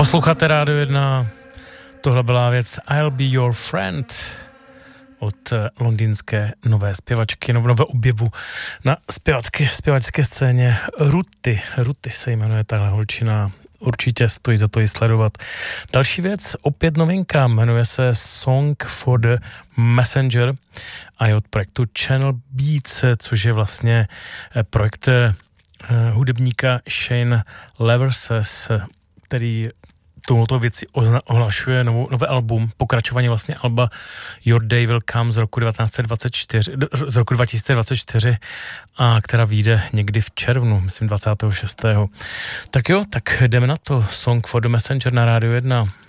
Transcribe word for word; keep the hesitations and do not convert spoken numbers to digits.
Posloucháte Rádio jedna, tohle byla věc I'll Be Your Friend od londýnské nové zpěvačky, nebo nové objevu na zpěvacké, zpěvačské scéně Ruty. Ruty se jmenuje tahle holčina, určitě stojí za to ji sledovat. Další věc, opět novinka, jmenuje se Song for the Messenger a je od projektu Channel Beats, což je vlastně projekt hudebníka Shane Leverses, který tomuto věci ohlašuje novou, nové album, pokračování vlastně alba Your Day Will Come z roku devatenáct set dvacet čtyři, z roku dva tisíce dvacet čtyři, a která vyjde někdy v červnu, myslím dvacátého šestého Tak jo, tak jdeme na to. Song for the Messenger na Rádio jedna.